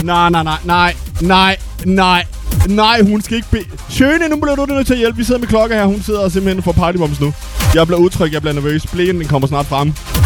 Nej, hun skal ikke Sjøne, nu bliver du nødt til at hjælpe. Vi sidder med klokker her. Hun sidder og simpelthen får partybombs nu. Jeg bliver utryg, jeg bliver nervøs. Blæen, den kommer snart frem.